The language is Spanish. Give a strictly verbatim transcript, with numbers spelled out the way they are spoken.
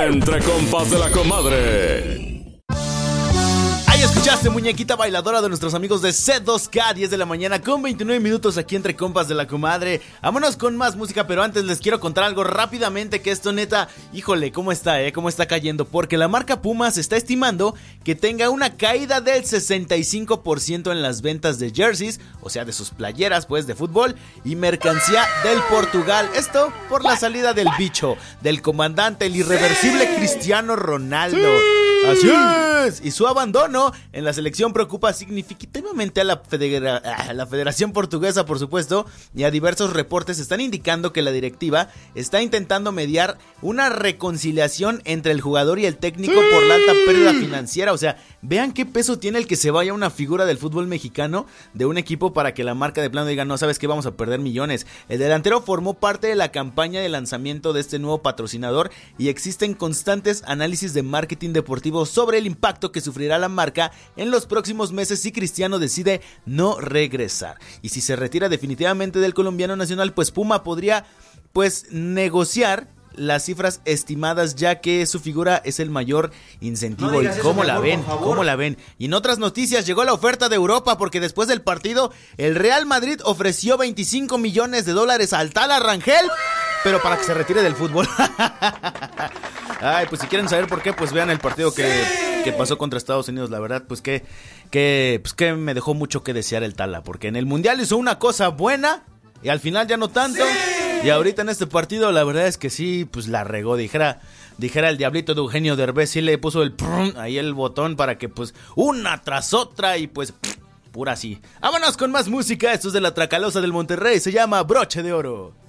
Entre compas de la comadre. Ahí escuchaste, muñequita bailadora de nuestros amigos de C dos K, diez de la mañana con veintinueve minutos aquí entre compas de la comadre. Vámonos con más música, pero antes les quiero contar algo rápidamente que esto neta, híjole, cómo está, eh, cómo está cayendo, porque la marca Puma se está estimando que tenga una caída del sesenta y cinco por ciento en las ventas de jerseys, o sea, de sus playeras, pues, de fútbol y mercancía del Portugal. Esto por la salida del bicho, del comandante, el irreversible Cristiano Ronaldo. Así es, y su abandono en la selección preocupa significativamente a la, federa- a la Federación Portuguesa, por supuesto, y a diversos reportes están indicando que la directiva está intentando mediar una reconciliación entre el jugador y el técnico por la alta pérdida financiera. O sea, vean qué peso tiene el que se vaya una figura del fútbol mexicano de un equipo para que la marca de plano diga, no, sabes que vamos a perder millones. El delantero formó parte de la campaña de lanzamiento de este nuevo patrocinador y existen constantes análisis de marketing deportivo sobre el impacto que sufrirá la marca en los próximos meses si Cristiano decide no regresar. Y si se retira definitivamente del colombiano nacional, pues Puma podría pues negociar las cifras estimadas, ya que su figura es el mayor incentivo. No ¿Y cómo eso, la amor, ven? ¿Cómo la ven? Y en otras noticias llegó la oferta de Europa, porque después del partido el Real Madrid ofreció veinticinco millones de dólares al Tala Rangel, pero para que se retire del fútbol. Ay, pues si quieren saber por qué, pues vean el partido que, que pasó contra Estados Unidos. La verdad, pues que, que, pues que me dejó mucho que desear el Tala, porque en el Mundial hizo una cosa buena y al final ya no tanto. Y ahorita en este partido la verdad es que sí, pues la regó. Dijera, dijera el diablito de Eugenio Derbez, sí le puso el prum, ahí el botón para que pues una tras otra y pues pura así. Vámonos con más música. Esto es de la Tracalosa del Monterrey, se llama Broche de Oro.